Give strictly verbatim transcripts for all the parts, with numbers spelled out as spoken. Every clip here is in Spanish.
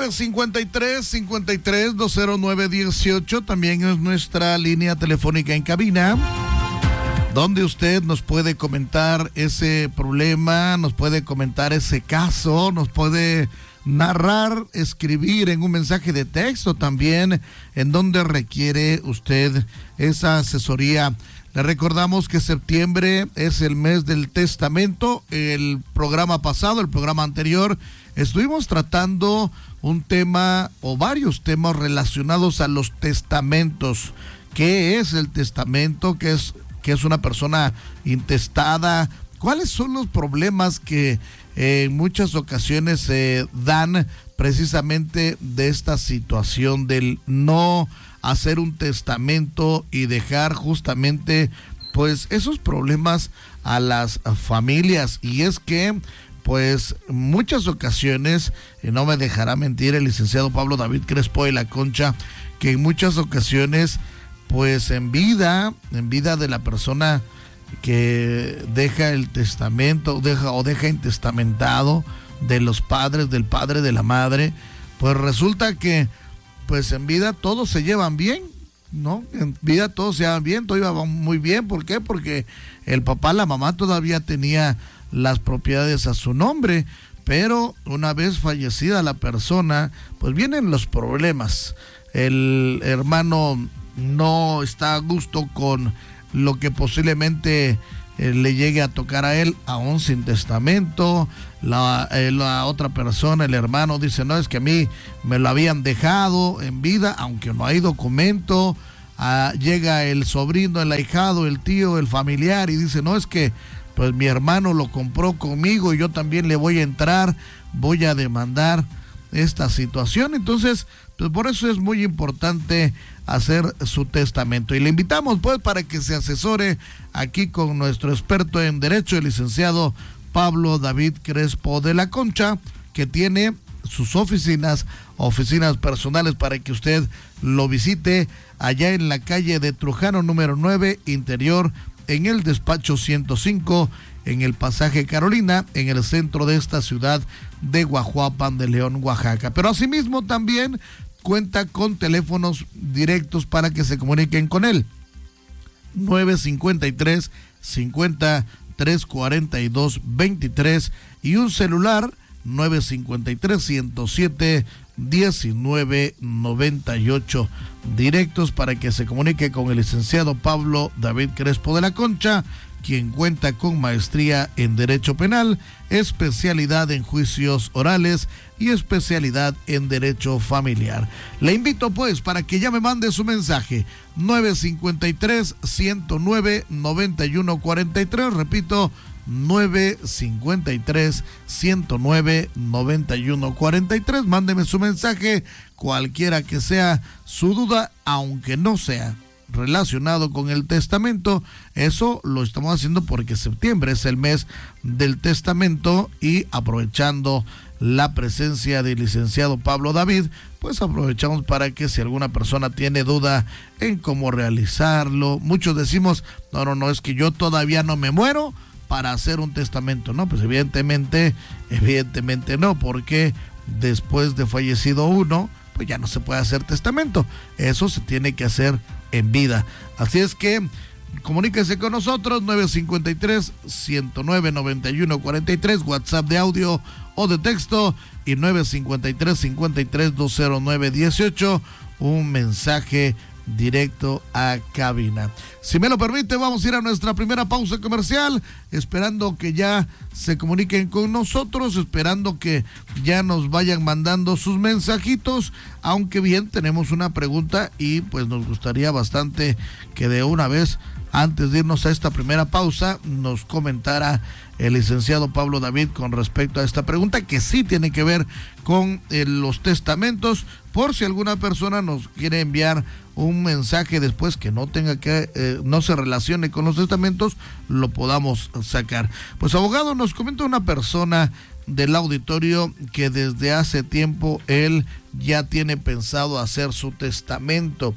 nueve cincuenta y tres, cincuenta y tres, dos cero nueve dieciocho, también es nuestra línea telefónica en cabina, donde usted nos puede comentar ese problema, nos puede comentar ese caso, nos puede narrar, escribir en un mensaje de texto también, en donde requiere usted esa asesoría. Le recordamos que septiembre es el mes del testamento. El programa pasado, el programa anterior, estuvimos tratando un tema o varios temas relacionados a los testamentos. ¿Qué es el testamento? ¿Qué es, qué es una persona intestada? ¿Cuáles son los problemas que eh, en muchas ocasiones se eh, dan precisamente de esta situación del no hacer un testamento y dejar justamente pues esos problemas a las familias? Y es que pues muchas ocasiones, y no me dejará mentir el licenciado Pablo David Crespo de la Concha, que en muchas ocasiones pues en vida, en vida de la persona que deja el testamento, deja o deja intestamentado, de los padres, del padre, de la madre, pues resulta que pues en vida todos se llevan bien, ¿no? En vida todos se llevan bien, todo iba muy bien. ¿Por qué? Porque el papá, la mamá todavía tenía las propiedades a su nombre, pero una vez fallecida la persona, pues vienen los problemas. El hermano no está a gusto con lo que posiblemente eh, le llegue a tocar a él, aún sin testamento. La, eh, la otra persona, el hermano, dice, no, es que a mí me lo habían dejado en vida, aunque no hay documento. Ah, llega el sobrino, el ahijado, el tío, el familiar, y dice, no, es que pues mi hermano lo compró conmigo y yo también le voy a entrar, voy a demandar esta situación. Entonces, pues por eso es muy importante hacer su testamento. Y le invitamos pues para que se asesore aquí con nuestro experto en derecho, el licenciado Pablo David Crespo de la Concha, que tiene sus oficinas, oficinas personales, para que usted lo visite allá en la calle de Trujano número nueve, interior, en el despacho ciento cinco, en el pasaje Carolina, en el centro de esta ciudad de Guajuapan de León, Oaxaca. Pero asimismo también cuenta con teléfonos directos para que se comuniquen con él. nueve cincuenta y tres, cincuenta, trescientos cuarenta y dos, veintitrés y un celular nueve cincuenta y tres, ciento siete, diecinueve noventa y ocho, directos para que se comunique con el licenciado Pablo David Crespo de la Concha, quien cuenta con maestría en Derecho Penal, especialidad en juicios orales y especialidad en Derecho Familiar. Le invito pues para que ya me mande su mensaje, nueve cincuenta y tres, ciento nueve, noventa y uno cuarenta y tres, repito, nueve cincuenta y tres, ciento nueve, noventa y uno cuarenta y tres. Mándeme su mensaje, cualquiera que sea su duda, aunque no sea relacionado con el testamento. Eso lo estamos haciendo porque septiembre es el mes del testamento, y aprovechando la presencia del licenciado Pablo David, pues aprovechamos para que si alguna persona tiene duda en cómo realizarlo. Muchos decimos, no, no, no, es que yo todavía no me muero para hacer un testamento. No, pues evidentemente, evidentemente no, porque después de fallecido uno, pues ya no se puede hacer testamento. Eso se tiene que hacer en vida. Así es que comuníquese con nosotros, nueve cincuenta y tres, ciento nueve, noventa y uno cuarenta y tres, WhatsApp de audio o de texto, y nueve cincuenta y tres, cincuenta y tres, dos cero nueve dieciocho, un mensaje directo a cabina. Si me lo permite, vamos a ir a nuestra primera pausa comercial, esperando que ya se comuniquen con nosotros, esperando que ya nos vayan mandando sus mensajitos, aunque bien tenemos una pregunta y pues nos gustaría bastante que de una vez, antes de irnos a esta primera pausa, nos comentara el licenciado Pablo David con respecto a esta pregunta, que sí tiene que ver con eh, los testamentos, por si alguna persona nos quiere enviar un mensaje después que no tenga que, eh, no se relacione con los testamentos, lo podamos sacar. Pues abogado, nos comenta una persona del auditorio que desde hace tiempo él ya tiene pensado hacer su testamento.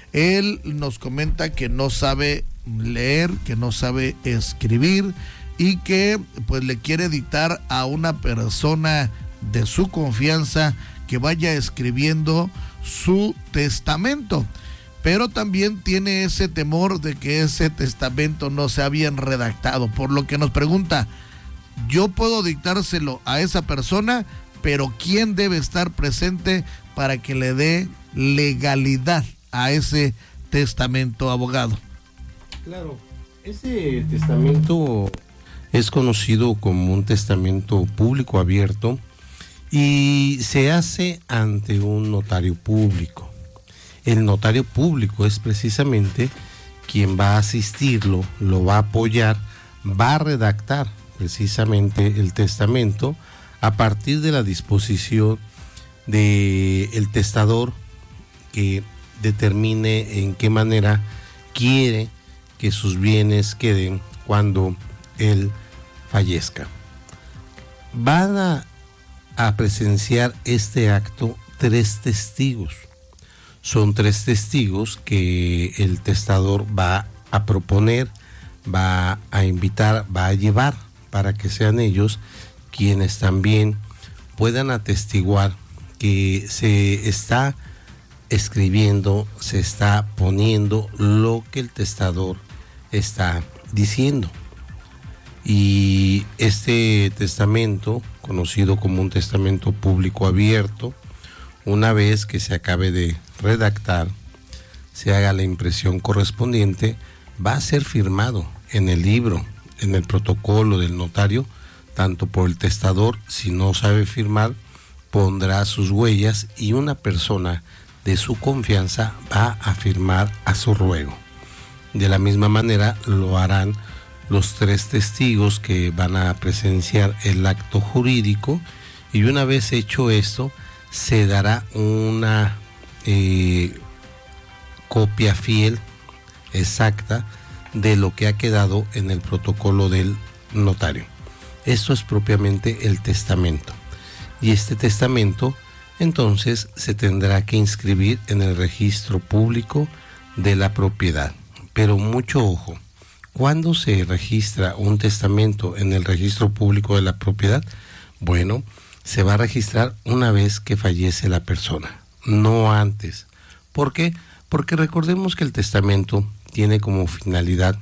Él nos comenta que no sabe leer, que no sabe escribir, y que pues le quiere dictar a una persona de su confianza que vaya escribiendo su testamento. Pero también tiene ese temor de que ese testamento no sea bien redactado, por lo que nos pregunta, yo puedo dictárselo a esa persona, pero ¿quién debe estar presente para que le dé legalidad a ese testamento, abogado? Claro, ese testamento es conocido como un testamento público abierto y se hace ante un notario público. El notario público es precisamente quien va a asistirlo, lo va a apoyar, va a redactar precisamente el testamento a partir de la disposición del testador, que determine en qué manera quiere que sus bienes queden cuando él fallezca. Van a, a presenciar este acto tres testigos. Son tres testigos que el testador va a proponer, va a invitar, va a llevar para que sean ellos quienes también puedan atestiguar que se está escribiendo, se está poniendo lo que el testador está diciendo. Y este testamento, conocido como un testamento público abierto, una vez que se acabe de redactar, se haga la impresión correspondiente, va a ser firmado en el libro, en el protocolo del notario, tanto por el testador. Si no sabe firmar, pondrá sus huellas y una persona de su confianza va a firmar a su ruego. De la misma manera lo harán los tres testigos que van a presenciar el acto jurídico, y una vez hecho esto, se dará una eh, copia fiel, exacta, de lo que ha quedado en el protocolo del notario. Esto es propiamente el testamento. Y este testamento, entonces, se tendrá que inscribir en el registro público de la propiedad. Pero mucho ojo, ¿cuándo se registra un testamento en el registro público de la propiedad? Bueno, se va a registrar una vez que fallece la persona, no antes. ¿Por qué? Porque recordemos que el testamento tiene como finalidad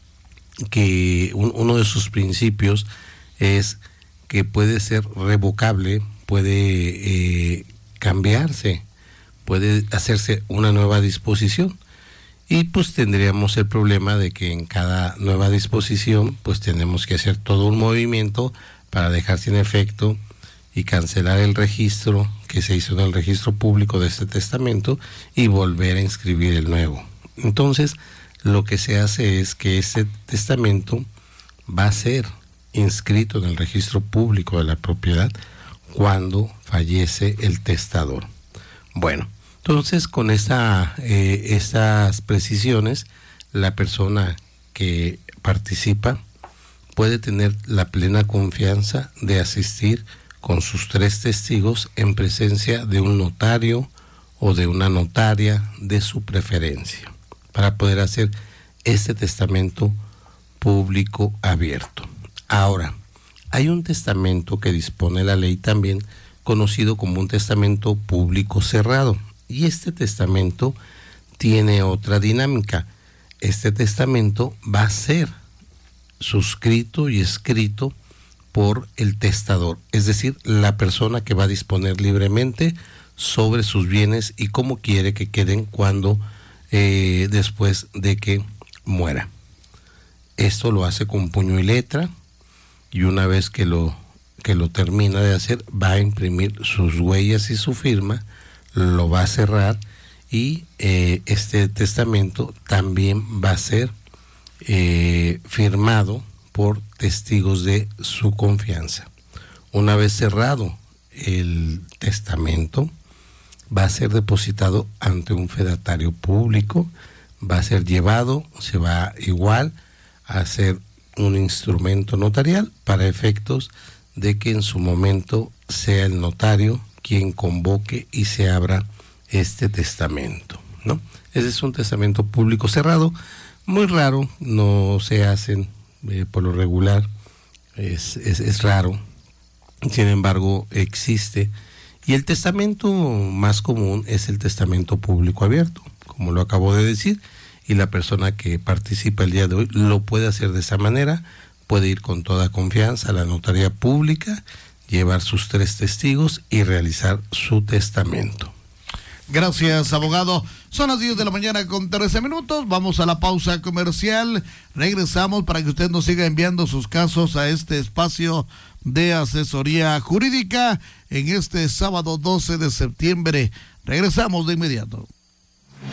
que un, uno de sus principios es que puede ser revocable, puede eh, cambiarse, puede hacerse una nueva disposición. Y pues tendríamos el problema de que en cada nueva disposición pues tenemos que hacer todo un movimiento para dejar sin efecto y cancelar el registro que se hizo en el registro público de este testamento y volver a inscribir el nuevo. Entonces, lo que se hace es que este testamento va a ser inscrito en el registro público de la propiedad cuando fallece el testador. Bueno, entonces con esta, eh, estas precisiones, la persona que participa puede tener la plena confianza de asistir con sus tres testigos en presencia de un notario o de una notaria de su preferencia, para poder hacer este testamento público abierto. Ahora, hay un testamento que dispone la ley también, conocido como un testamento público cerrado, y este testamento tiene otra dinámica. Este testamento va a ser suscrito y escrito por el testador, es decir, la persona que va a disponer libremente sobre sus bienes y cómo quiere que queden cuando eh, después de que muera. Esto lo hace con puño y letra, y una vez que lo, que lo termina de hacer, va a imprimir sus huellas y su firma, lo va a cerrar, y eh, este testamento también va a ser eh, firmado por testigos de su confianza. Una vez cerrado el testamento, va a ser depositado ante un fedatario público, va a ser llevado, se va igual a hacer un instrumento notarial para efectos de que en su momento sea el notario quien convoque y se abra este testamento, ¿no? Ese es un testamento público cerrado, muy raro, no se hacen eh, por lo regular, es, es, es raro, sin embargo existe, Y el testamento más común es el testamento público abierto, como lo acabo de decir, y la persona que participa el día de hoy lo puede hacer de esa manera, puede ir con toda confianza a la notaría pública, llevar sus tres testigos y realizar su testamento. Gracias, abogado. Son las diez de la mañana con trece minutos. Vamos a la pausa comercial. Regresamos para que usted nos siga enviando sus casos a este espacio de asesoría jurídica en este sábado doce de septiembre. Regresamos de inmediato.